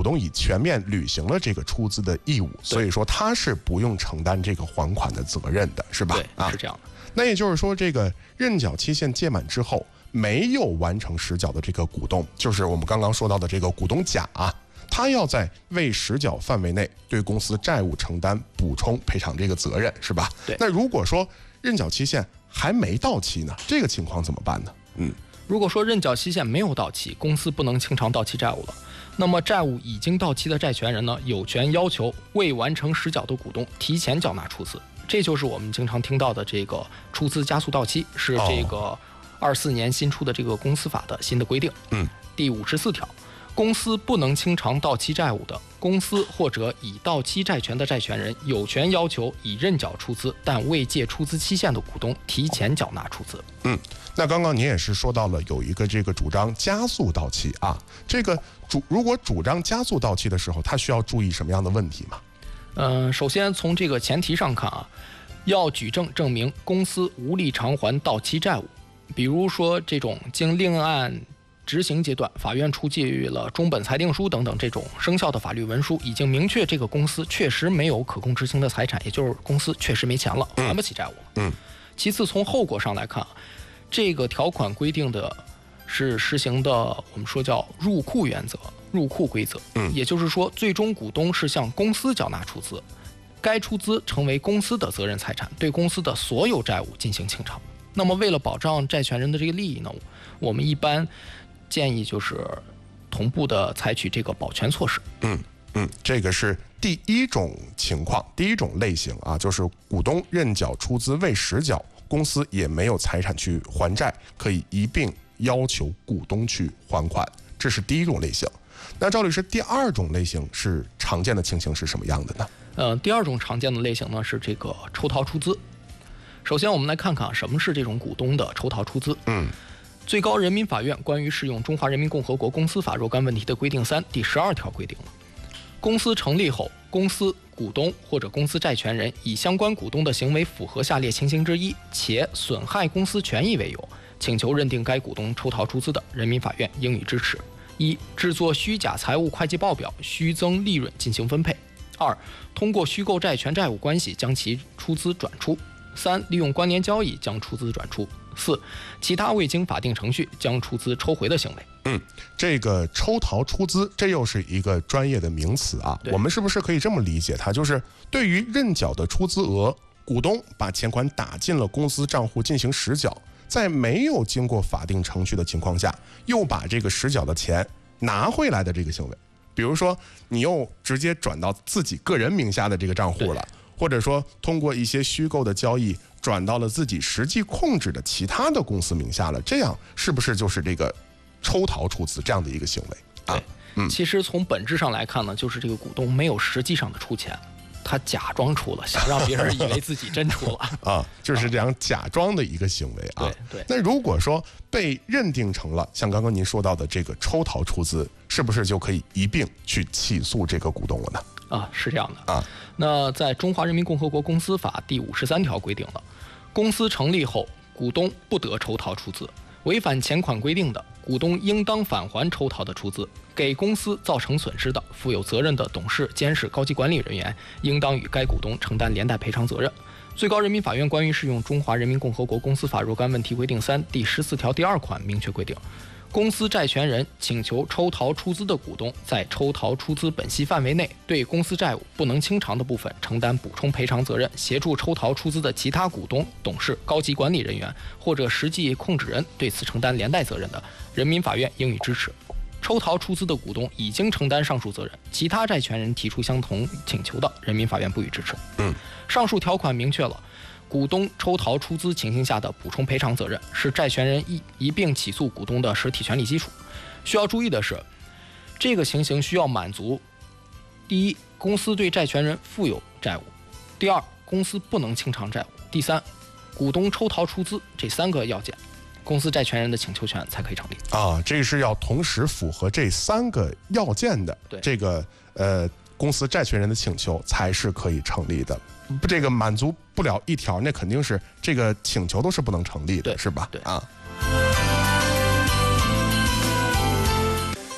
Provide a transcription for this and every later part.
股东已全面履行了这个出资的义务，所以说他是不用承担这个还款的责任的，是吧？ 对，是这样的。 那也就是说，这个认缴期限届满之后没有完成实缴的这个股东，就是我们刚刚说到的这个股东甲啊，他要在未实缴范围内对公司债务承担补充赔偿这个责任，是吧？ 对。 那如果说认缴期限还没到期呢，这个情况怎么办呢？ 如果说认缴期限没有到期，公司不能清偿到期债务了，那么债务已经到期的债权人呢，有权要求未完成实缴的股东提前缴纳出资。这就是我们经常听到的这个出资加速到期，是这个24年新出的这个公司法的新的规定。第54条，公司不能清偿到期债务的，公司或者已到期债权的债权人有权要求已认缴出资但未届出资期限的股东提前缴纳出资。 那刚刚您也是说到了有一个这个主张加速到期啊，这个如果主张加速到期的时候，他需要注意什么样的问题吗？ 首先从这个前提上看啊，要举证证明公司无力偿还到期债务，比如说这种经另案执行阶段，法院出具了中本裁定书等等这种生效的法律文书，已经明确这个公司确实没有可供执行的财产，也就是公司确实没钱了，还不起债务了。其次从后果上来看，这个条款规定的是实行的我们说叫入库原则、入库规则。也就是说，最终股东是向公司缴纳出资，该出资成为公司的责任财产，对公司的所有债务进行清偿。那么为了保障债权人的这个利益呢，我们一般建议就是同步的采取这个保全措施。 这个是第一种情况，第一种类型啊，就是股东认缴出资未实缴，公司也没有财产去还债，可以一并要求股东去还款，这是第一种类型。那赵律师，第二种类型是常见的情形是什么样的呢？ 第二种常见的类型呢是这个抽逃出资。首先我们来看看什么是这种股东的抽逃出资。最高人民法院关于适用《中华人民共和国公司法》若干问题的规定3第12条规定了，公司成立后，公司股东或者公司债权人以相关股东的行为符合下列情形之一，且损害公司权益为由，请求认定该股东抽逃出资的，人民法院应予支持。1. 制作虚假财务会计报表，虚增利润进行分配。2. 通过虚构债权债务关系将其出资转出。3. 利用关联交易将出资转出。4. 其他未经法定程序将出资抽回的行为。 这个抽逃出资，这又是一个专业的名词啊。我们是不是可以这么理解它？就是对于认缴的出资额，股东把钱款打进了公司账户进行实缴，在没有经过法定程序的情况下，又把这个实缴的钱拿回来的这个行为，比如说你又直接转到自己个人名下的这个账户了，或者说通过一些虚构的交易转到了自己实际控制的其他的公司名下了，这样是不是就是这个抽逃出资这样的一个行为啊？ 其实从本质上来看呢，就是这个股东没有实际上的出钱，他假装出了，想让别人以为自己真出了就是这样假装的一个行为啊。 对。 那如果说被认定成了像刚刚您说到的这个抽逃出资，是不是就可以一并去起诉这个股东了呢？ 是这样的那在《中华人民共和国公司法》第53条规定了，公司成立后，股东不得抽逃出资，违反前款规定的，股东应当返还抽逃的出资，给公司造成损失的，负有责任的董事、监事、高级管理人员应当与该股东承担连带赔偿责任。最高人民法院关于适用《中华人民共和国公司法》若干问题规定3第14条第2款明确规定，公司债权人请求抽逃出资的股东，在抽逃出资本息范围内，对公司债务不能清偿的部分承担补充赔偿责任，协助抽逃出资的其他股东、董事、高级管理人员或者实际控制人对此承担连带责任的，人民法院应予支持。抽逃出资的股东已经承担上述责任，其他债权人提出相同请求的，人民法院不予支持。上述条款明确了股东抽逃出资情形下的补充赔偿责任，是债权人一并起诉股东的实体权利基础。需要注意的是，这个情形需要满足：第一，公司对债权人负有债务；第二，公司不能清偿债务；第三，股东抽逃出资，这3个要件，公司债权人的请求权才可以成立这是要同时符合这3个要件的，这个公司债权人的请求才是可以成立的。这个满足不了一条，那肯定是这个请求都是不能成立的，是吧？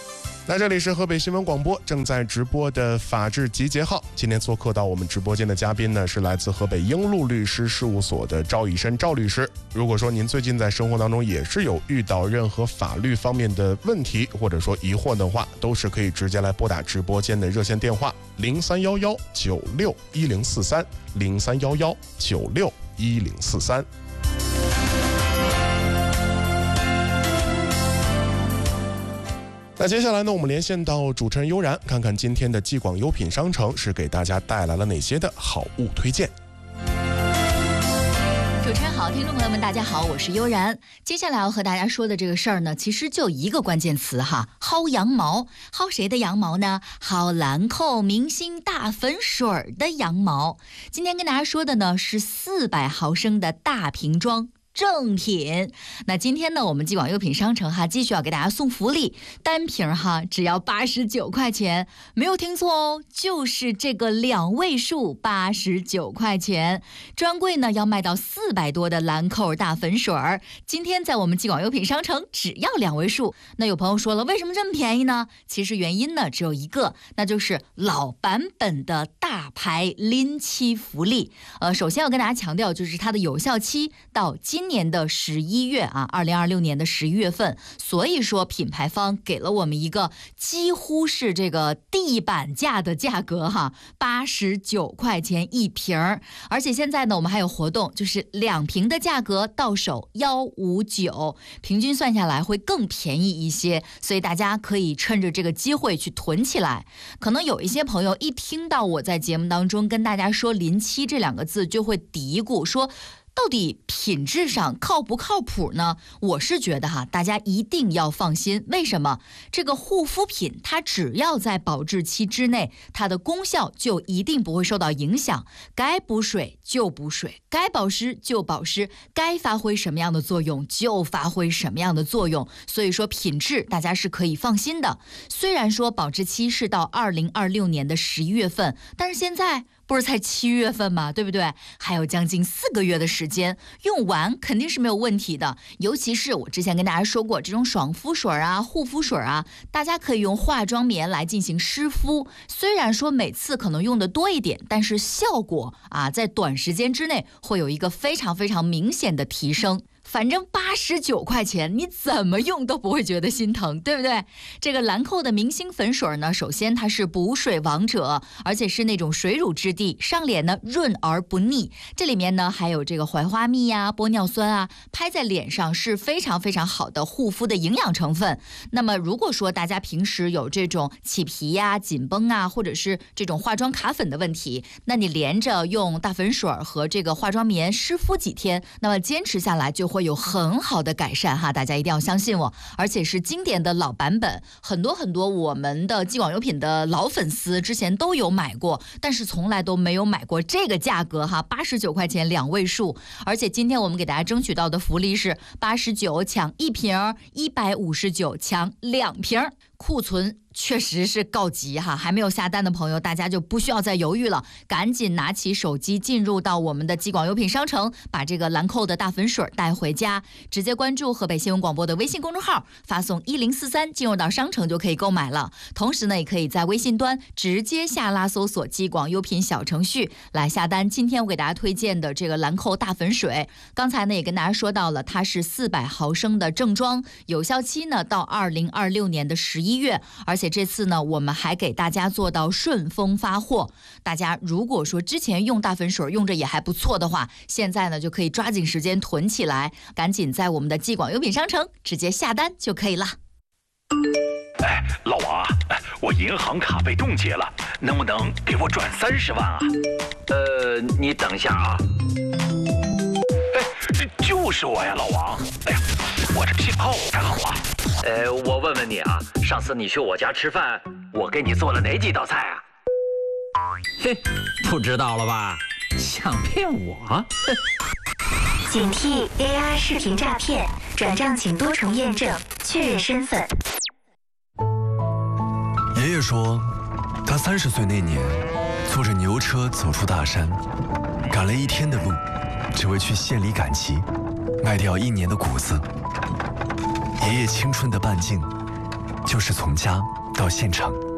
那这里是河北新闻广播正在直播的法治集结号。今天做客到我们直播间的嘉宾呢，是来自河北英路律师事务所的赵以身赵律师。如果说您最近在生活当中也是有遇到任何法律方面的问题或者说疑惑的话，都是可以直接来拨打直播间的热线电话0311961043 0311961043。那接下来呢，我们连线到主持人悠然，看看今天的继广优品商城是给大家带来了哪些的好物推荐。 主持人好，听众朋友们大家好，我是悠然。接下来要和大家说的这个事儿呢，其实就一个关键词哈，薅羊毛。薅谁的羊毛呢？薅兰蔻明星大粉水的羊毛。今天跟大家说的呢是400毫升的大瓶装正品。那今天呢，我们继广优品商城哈，继续要给大家送福利，单瓶哈只要89块钱，没有听错哦，就是这个2位数89块钱。专柜呢要卖到400多的兰蔻大粉水儿，今天在我们继广优品商城只要2位数。那有朋友说了，为什么这么便宜呢？其实原因呢只有一个，那就是老版本的大牌临期福利。首先要跟大家强调，就是它的有效期到今年的11月啊，2026年的11月份，所以说品牌方给了我们一个几乎是这个地板价的价格哈，89块钱一瓶。而且现在呢，我们还有活动，就是2瓶的价格到手159，平均算下来会更便宜一些，所以大家可以趁着这个机会去囤起来。可能有一些朋友一听到我在节目当中跟大家说临期这2个字，就会嘀咕说，到底品质上靠不靠谱呢？我是觉得哈，大家一定要放心。为什么？这个护肤品它只要在保质期之内，它的功效就一定不会受到影响。该补水就补水，该保湿就保湿，该发挥什么样的作用就发挥什么样的作用。所以说品质大家是可以放心的。虽然说保质期是到2026年的11月份，但是现在不是才7月份吗？对不对？还有将近4个月的时间，用完肯定是没有问题的。尤其是我之前跟大家说过，这种爽肤水啊、护肤水啊，大家可以用化妆棉来进行湿敷。虽然说每次可能用的多一点，但是效果啊，在短时间之内会有一个非常非常明显的提升。反正89块钱，你怎么用都不会觉得心疼，对不对？这个兰蔻的明星粉水呢，首先它是补水王者，而且是那种水乳质地，上脸呢润而不腻。这里面呢还有这个槐花蜜啊、玻尿酸啊，拍在脸上是非常非常好的护肤的营养成分。那么如果说大家平时有这种起皮呀、紧绷啊，或者是这种化妆卡粉的问题，那你连着用大粉水和这个化妆棉湿敷几天，那么坚持下来就会有很好的改善哈，大家一定要相信我，而且是经典的老版本，很多我们的继广优品的老粉丝之前都有买过，但是从来都没有买过这个价格哈，89块钱2位数。而且今天我们给大家争取到的福利是89抢1瓶，159抢2瓶，库存确实是告急哈，还没有下单的朋友，大家就不需要再犹豫了，赶紧拿起手机进入到我们的继广优品商城，把这个兰蔻的大粉水带回家，直接关注河北新闻广播的微信公众号，发送1043进入到商城就可以购买了。同时呢，也可以在微信端直接下拉搜索继广优品小程序来下单。今天我给大家推荐的这个兰蔻大粉水，刚才呢也跟大家说到了，它是400毫升的正装，有效期呢到2026年的11月，而且这次呢我们还给大家做到顺丰发货。大家如果说之前用大粉水用着也还不错的话，现在呢就可以抓紧时间囤起来，赶紧在我们的继广优品商城直接下单就可以了。 哎，老王啊，我银行卡被冻结了，能不能给我转30万啊？ 你等一下啊。 哎，就是我呀，老王。哎呀，我这信号不太好啊。 我问问你啊，上次你去我家吃饭，我给你做了哪几道菜啊？ 嘿，不知道了吧？想骗我？ 警惕 AI 视频诈骗，转账请多重验证，确认身份。 爷爷说，他30岁那年，坐着牛车走出大山，赶了1天的路，只为去县里赶集，卖掉1年的谷子。爷爷青春的半径，就是从家到县城。